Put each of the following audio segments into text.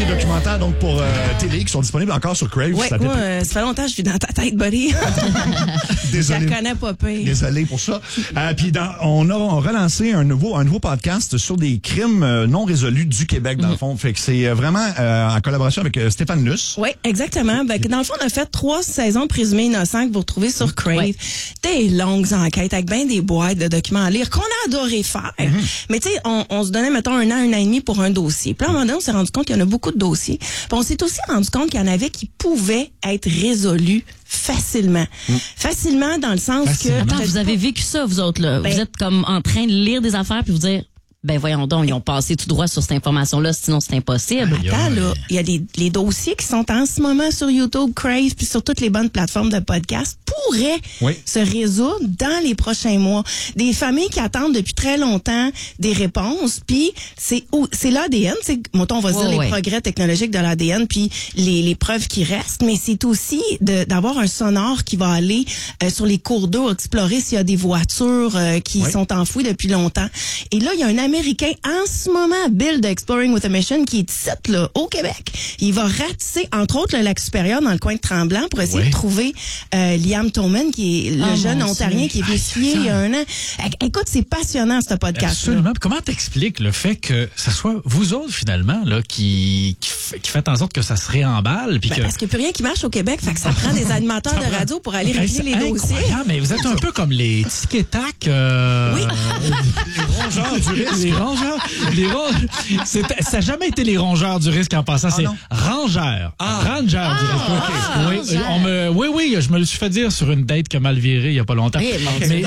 documentaires donc pour télé qui sont disponibles encore sur Crave. Oui, moi, ça fait longtemps que je suis dans ta tête, buddy. Désolé. Je la connais pas pire. Désolé pour ça. Puis on a relancé un nouveau podcast sur des crimes non résolus du Québec, dans le fond. Fait que c'est vraiment en collaboration avec Stéphane Luce. Oui, exactement. Ben, dans le fond, on a fait 3 saisons de Présumés innocents que vous retrouvez sur Crave. Ouais. Des longues enquêtes avec bien des boîtes de documents à lire qu'on a adoré faire. Mais tu sais, on se donnait, mettons, 1 an et demi pour un dossier. Puis là, à un moment donné, on s'est rendu compte qu'il y en a beaucoup de dossiers. Puis on s'est aussi rendu compte qu'il y en avait qui pouvaient être résolus facilement. Facilement dans le sens que... Attends, vous avez vécu ça, vous autres, là. Vous êtes comme en train de lire des affaires puis vous dire... Ben voyons donc, ils ont passé tout droit sur cette information-là, sinon c'est impossible. Attends, là, il y a les dossiers qui sont en ce moment sur YouTube, Crave, puis sur toutes les bonnes plateformes de podcast pourraient se résoudre dans les prochains mois. Des familles qui attendent depuis très longtemps des réponses, puis c'est l'ADN, on va dire les progrès technologiques de l'ADN, puis les preuves qui restent, mais c'est aussi d'avoir un sonore qui va aller sur les cours d'eau, explorer s'il y a des voitures qui sont enfouies depuis longtemps. Et là, il y a un Américain en ce moment, Bill de Exploring with a Mission, qui est ici, là, au Québec. Il va ratisser, entre autres, le lac supérieur dans le coin de Tremblant pour essayer de trouver Liam Thoman, qui est le jeune Ontarien qui est défié il y a 1 an. Écoute, c'est passionnant, ce podcast. Absolument. Comment t'expliques le fait que ce soit vous autres, finalement, là, qui faites en sorte que ça se réemballe? Puis Parce qu'il n'y a plus rien qui marche au Québec, fait que ça prend des animateurs de radio pour aller régler les dossiers. Mais vous êtes un peu comme les tic-tac. Les rongeurs du risque. Ça n'a jamais été les rongeurs du risque en passant, c'est rangeurs. Rangeurs du risque. Oui, je me le suis fait dire sur une date que mal virée il n'y a pas longtemps. Mais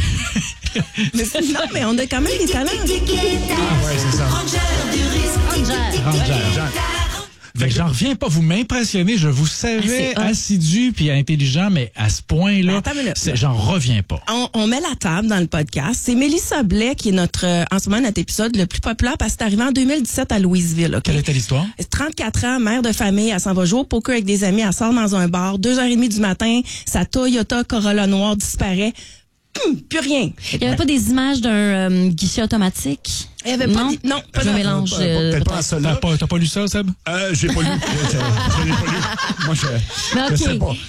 non, mais on a quand même des talents. C'est ça. Rangeurs du risque. Rangeurs. Fait que j'en reviens pas. Vous m'impressionnez. Je vous savais assidu puis intelligent, mais à ce point-là, j'en reviens pas. On met la table dans le podcast. C'est Mélissa Blais qui est en ce moment notre épisode le plus populaire parce que c'est arrivé en 2017 à Louisville. Okay? Quelle était l'histoire? 34 ans, mère de famille. Elle s'en va jouer au poker avec des amis. Elle sort dans un bar. 2h30 du matin, sa Toyota Corolla noire disparaît. Plus rien. Il n'y avait pas des images d'un guichet automatique? Il y avait pas non, pas de mélange. Peut-être pas ça là. T'as pas lu ça, Seb? J'ai pas lu. Je l'ai pas lu. Moi, je sais pas.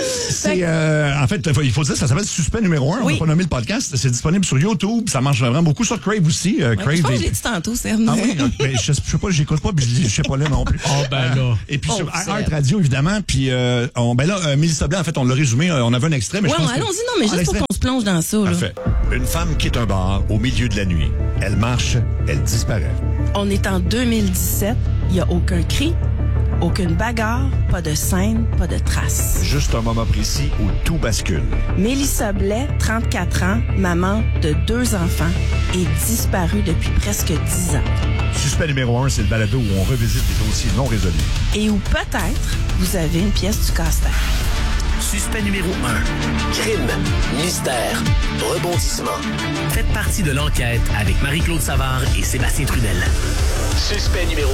En fait, il faut dire, ça s'appelle Suspect numéro 1. On n'a pas nommé le podcast. C'est disponible sur YouTube. Ça marche vraiment beaucoup sur Crave aussi. Crave. Je pense que j'ai dit tantôt, Serge. Ah oui? Mais je sais pas, j'écoute pas, puis je sais pas là non plus. Là. Et puis sur Art Radio, évidemment. Puis Mélissa Blanc, en fait, on l'a résumé. On avait un extrait, mais je pense allons-y, non, mais juste pour qu'on se plonge dans ça. Parfait. Une femme quitte un bar au milieu de la nuit. Elle marche, elle disparaît. On est en 2017. Il n'y a aucun cri, aucune bagarre, pas de scène, pas de traces. Juste un moment précis où tout bascule. Mélissa Blais, 34 ans, maman de 2 enfants, est disparue depuis presque 10 ans. Suspect numéro 1, c'est le balado où on revisite des dossiers non résolus. Et où peut-être vous avez une pièce du casse-tête. Suspect numéro 1. Crime, mystère, rebondissement. Faites partie de l'enquête avec Marie-Claude Savard et Sébastien Trudel. Suspect numéro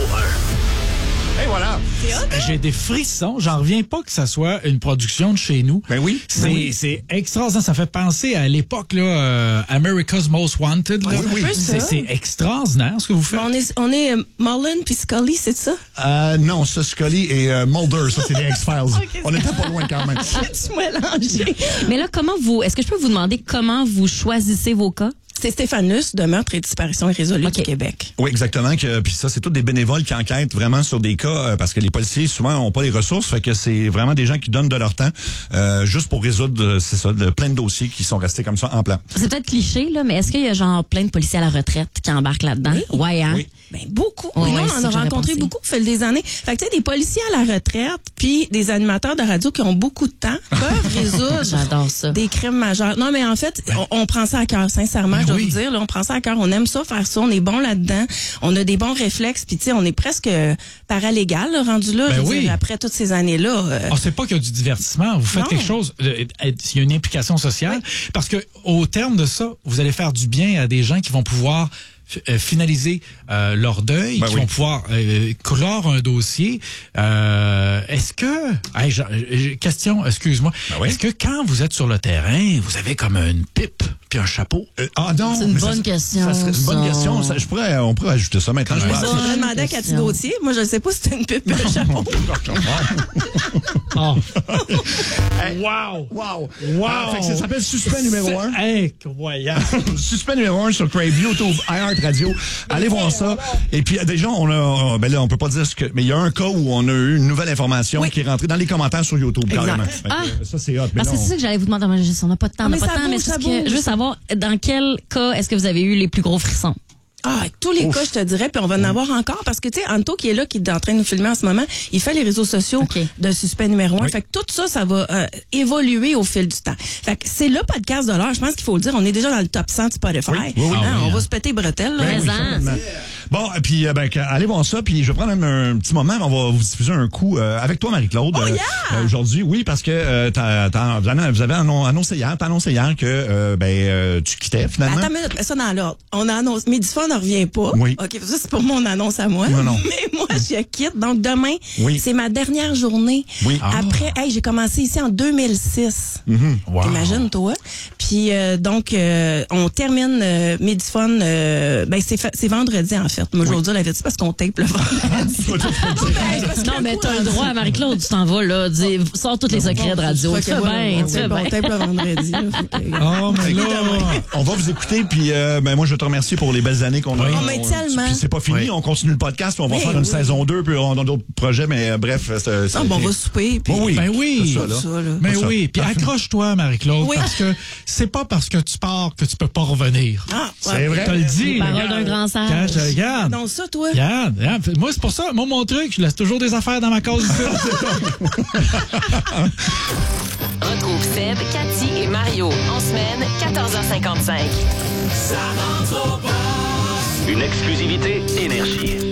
1. Et voilà. J'ai des frissons. J'en reviens pas que ça soit une production de chez nous. Ben oui. C'est extraordinaire. Ça fait penser à l'époque, là, America's Most Wanted. Là. Oui. C'est extraordinaire ce que vous faites. On est Mullen puis Scully, c'est ça? Non, ça, Scully et Mulder, ça, c'est les X-Files. On n'était pas loin quand même. Tu mélangé. Mais là, est-ce que je peux vous demander comment vous choisissez vos cas? C'est Stéphane Luce de Meurtre et Disparition irrésolue du Québec. Oui, exactement. Puis ça, c'est tous des bénévoles qui enquêtent vraiment sur des cas parce que les policiers, souvent, n'ont pas les ressources. Fait que c'est vraiment des gens qui donnent de leur temps juste pour résoudre, plein de dossiers qui sont restés comme ça en plan. C'est peut-être cliché, là, mais est-ce qu'il y a genre plein de policiers à la retraite qui embarquent là-dedans? Oui, hein? Oui. Ben, beaucoup. Oui, nous, on en a rencontré beaucoup au fil des années. Fait que, tu sais, des policiers à la retraite puis des animateurs de radio qui ont beaucoup de temps peuvent résoudre J'adore ça. des crimes majeurs. Non, mais en fait, on prend ça à cœur, sincèrement, je dois vous dire. Là, on prend ça à cœur. On aime ça, faire ça. On est bon là-dedans. On a des bons réflexes. Puis, tu sais, on est presque paralégal, là, rendu là. Je veux dire, après toutes ces années-là. On sait pas qu'il y a du divertissement. Vous faites quelque chose. Il y a une implication sociale. Parce que au terme de ça, vous allez faire du bien à des gens qui vont pouvoir finaliser leur deuil, qui vont pouvoir clore un dossier. Est-ce que... question, excuse-moi. Est-ce que quand vous êtes sur le terrain, vous avez comme une pipe puis un chapeau? Non. C'est une bonne question. Ça serait une bonne question. On pourrait ajouter ça maintenant. Je vais demander à Cathy Gauthier. Moi, je ne sais pas si c'est une pipe et un chapeau. Wow! Fait que ça s'appelle Suspect numéro 1. Incroyable! Suspect numéro 1 sur Crave, YouTube, iHeart Radio. Allez voir ça. Et puis, déjà, on peut pas dire mais il y a un cas où on a eu une nouvelle information qui est rentrée dans les commentaires sur YouTube, carrément. Ça, c'est hot. Parce que c'est ça que j'allais vous demander. On n'a pas de temps, mais je veux savoir, dans quel cas est-ce que vous avez eu les plus gros frissons? Tous les cas, je te dirais, puis on va en avoir encore, parce que, tu sais, Anto, qui est là, qui est en train de nous filmer en ce moment, il fait les réseaux sociaux de Suspect numéro 1. Fait que tout ça va évoluer au fil du temps. Fait que c'est le podcast de l'heure, je pense qu'il faut le dire, on est déjà dans le top 100 de Spotify. On va se péter bretelles, là. Bon, puis allez voir ça, puis je vais prendre un petit moment, on va vous diffuser un coup avec toi, Marie-Claude, aujourd'hui. Oui, parce que vous avez annoncé hier que tu quittais, finalement. Attends une minute, mets ça dans l'ordre. On a annoncé, Midi-Fun ne revient pas. Oui. OK, ça, c'est pour mon annonce à moi. Non. Mais moi, je quitte. Donc, demain, c'est ma dernière journée. Oui. Après, j'ai commencé ici en 2006. Wow. Imagine-toi. Puis, donc, on termine Midi-Fun. C'est vendredi, en fait. Moi, je vais vous dire la vérité parce qu'on tape le vendredi. Non, mais t'as le droit, Marie-Claude, tu t'en vas, là. Sors tous les secrets de radio. Tu fais bien, tu fais bien. On tape le vendredi. On va vous écouter, puis moi, je veux te remercier pour les belles années qu'on a. Mais tellement. Puis c'est pas fini, on continue le podcast, puis on va faire une saison 2, puis on a d'autres projets, mais bref. On va souper. Puis... Puis accroche-toi, Marie-Claude, parce que c'est pas parce que tu pars que tu peux pas revenir. C'est vrai. Je te le dis. Parole d'un grand sage. Regarde. Non, ça, toi. Regarde. Moi, c'est pour ça. Moi, mon truc, je laisse toujours des affaires dans ma case. Retrouve Seb, Cathy et Mario en semaine, 14h55. Ça rentre au poste. Une exclusivité Énergie.